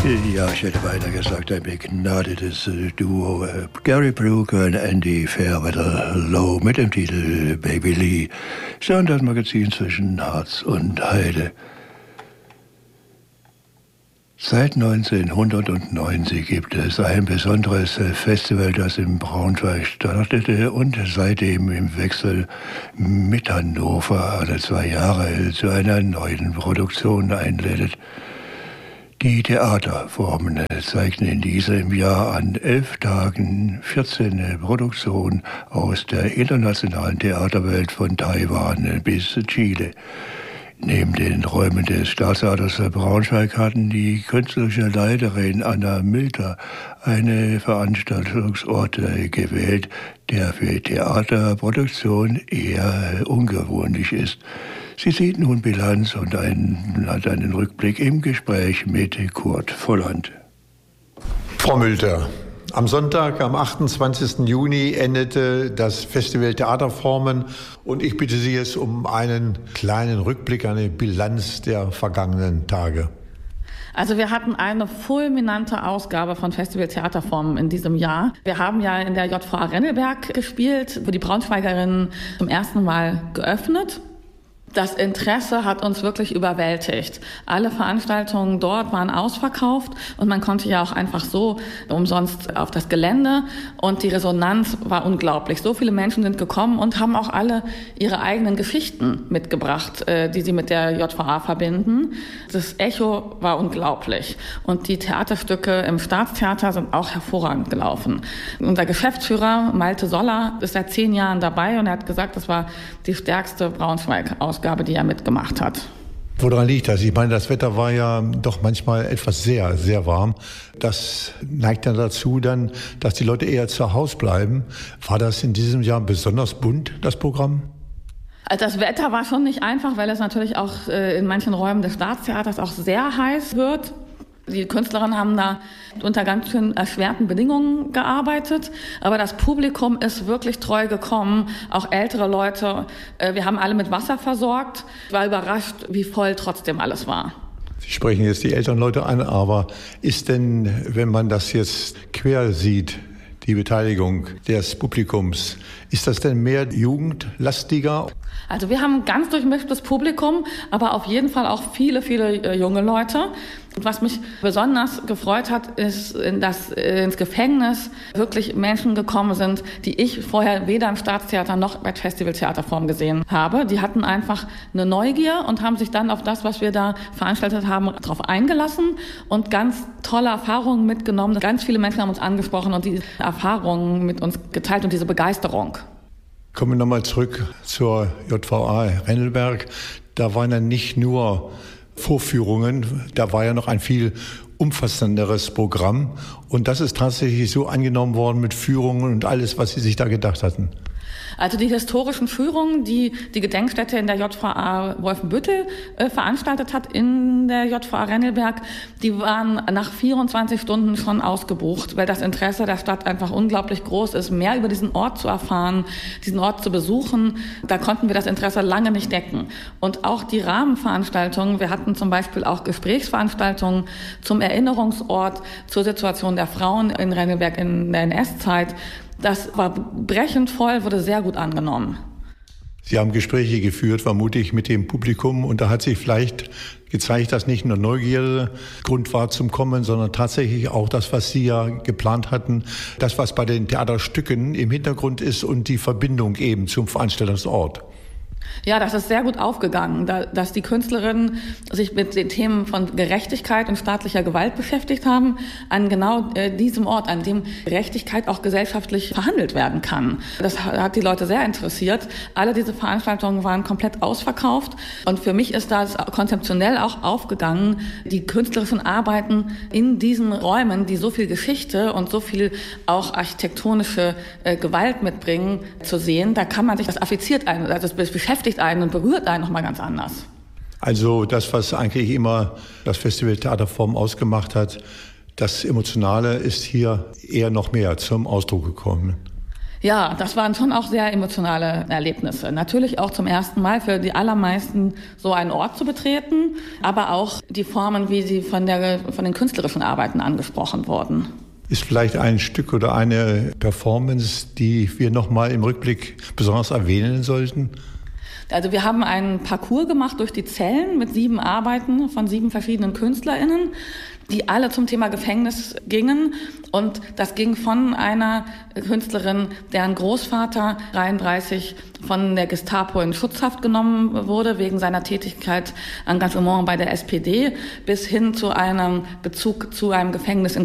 Ja, ich hätte beinahe gesagt, ein begnadetes Duo. Gary Brooker und Andy Fairweather Low mit dem Titel Baby Lee. Standardmagazin zwischen Harz und Heide. Seit 1990 gibt es ein besonderes Festival, das in Braunschweig startete und seitdem im Wechsel mit Hannover alle 2 Jahre zu einer neuen Produktion einlädt. Die Theaterformen zeigten in diesem Jahr an 11 Tagen 14 Produktionen aus der internationalen Theaterwelt von Taiwan bis Chile. Neben den Räumen des Staatstheaters Braunschweig hatten die künstlerische Leiterin Anna Milter einen Veranstaltungsort gewählt, der für Theaterproduktion eher ungewöhnlich ist. Sie sieht nun Bilanz und hat einen Rückblick im Gespräch mit Kurt Volland. Frau Milter, am Sonntag, am 28. Juni, endete das Festival Theaterformen und ich bitte Sie jetzt um einen kleinen Rückblick, eine Bilanz der vergangenen Tage. Also wir hatten eine fulminante Ausgabe von Festival Theaterformen in diesem Jahr. Wir haben ja in der JVA Rennelberg gespielt, wo die Braunschweigerinnen zum ersten Mal geöffnet. Das Interesse hat uns wirklich überwältigt. Alle Veranstaltungen dort waren ausverkauft und man konnte ja auch einfach so umsonst auf das Gelände und die Resonanz war unglaublich. So viele Menschen sind gekommen und haben auch alle ihre eigenen Geschichten mitgebracht, die sie mit der JVA verbinden. Das Echo war unglaublich und die Theaterstücke im Staatstheater sind auch hervorragend gelaufen. Unser Geschäftsführer Malte Soller ist seit 10 Jahren dabei und er hat gesagt, das war die stärkste Braunschweig-Ausgabe, die er mitgemacht hat. Woran liegt das? Ich meine, das Wetter war ja doch manchmal etwas sehr, sehr warm. Das neigt dann dazu, dass die Leute eher zu Hause bleiben. War das in diesem Jahr besonders bunt, das Programm? Also das Wetter war schon nicht einfach, weil es natürlich auch in manchen Räumen des Staatstheaters auch sehr heiß wird. Die Künstlerinnen haben da unter ganz schön erschwerten Bedingungen gearbeitet, aber das Publikum ist wirklich treu gekommen, auch ältere Leute. Wir haben alle mit Wasser versorgt. Ich war überrascht, wie voll trotzdem alles war. Sie sprechen jetzt die älteren Leute an, aber ist denn, wenn man das jetzt quer sieht, die Beteiligung des Publikums, ist das denn mehr jugendlastiger? Also wir haben ein ganz durchmischtes Publikum, aber auf jeden Fall auch viele, viele junge Leute. Und was mich besonders gefreut hat, ist, dass ins Gefängnis wirklich Menschen gekommen sind, die ich vorher weder im Staatstheater noch bei Festival Theaterform gesehen habe. Die hatten einfach eine Neugier und haben sich dann auf das, was wir da veranstaltet haben, darauf eingelassen und ganz tolle Erfahrungen mitgenommen. Ganz viele Menschen haben uns angesprochen und diese Erfahrungen mit uns geteilt und diese Begeisterung. Kommen wir nochmal zurück zur JVA Rennelberg. Da waren ja nicht nur Vorführungen, da war ja noch ein viel umfassenderes Programm. Und das ist tatsächlich so angenommen worden mit Führungen und alles, was Sie sich da gedacht hatten. Also die historischen Führungen, die die Gedenkstätte in der JVA Wolfenbüttel veranstaltet hat, in der JVA Rennelberg, die waren nach 24 Stunden schon ausgebucht, weil das Interesse der Stadt einfach unglaublich groß ist, mehr über diesen Ort zu erfahren, diesen Ort zu besuchen. Da konnten wir das Interesse lange nicht decken. Und auch die Rahmenveranstaltungen, wir hatten zum Beispiel auch Gesprächsveranstaltungen zum Erinnerungsort, zur Situation der Frauen in Rennelberg in der NS-Zeit. Das war brechend voll, wurde sehr gut angenommen. Sie haben Gespräche geführt, vermutlich mit dem Publikum. Und da hat sich vielleicht gezeigt, dass nicht nur Neugierde Grund war zum Kommen, sondern tatsächlich auch das, was Sie ja geplant hatten, das, was bei den Theaterstücken im Hintergrund ist und die Verbindung eben zum Veranstaltungsort. Ja, das ist sehr gut aufgegangen, dass die Künstlerinnen sich mit den Themen von Gerechtigkeit und staatlicher Gewalt beschäftigt haben, an genau diesem Ort, an dem Gerechtigkeit auch gesellschaftlich verhandelt werden kann. Das hat die Leute sehr interessiert. Alle diese Veranstaltungen waren komplett ausverkauft und für mich ist das konzeptionell auch aufgegangen, die künstlerischen Arbeiten in diesen Räumen, die so viel Geschichte und so viel auch architektonische Gewalt mitbringen, zu sehen. Da kann man sich, das affiziert einen, also das beschäftigt einen und berührt einen nochmal ganz anders. Also das, was eigentlich immer das Festival Theaterform ausgemacht hat, das Emotionale ist hier eher noch mehr zum Ausdruck gekommen. Ja, das waren schon auch sehr emotionale Erlebnisse. Natürlich auch zum ersten Mal für die allermeisten so einen Ort zu betreten, aber auch die Formen, wie sie von den künstlerischen Arbeiten angesprochen wurden. Ist vielleicht ein Stück oder eine Performance, die wir nochmal im Rückblick besonders erwähnen sollten? Also wir haben einen Parcours gemacht durch die Zellen mit 7 Arbeiten von 7 verschiedenen KünstlerInnen, die alle zum Thema Gefängnis gingen. Und das ging von einer Künstlerin, deren Großvater 1933 von der Gestapo in Schutzhaft genommen wurde, wegen seiner Tätigkeit, Engagement bei der SPD, bis hin zu einem Bezug zu einem Gefängnis in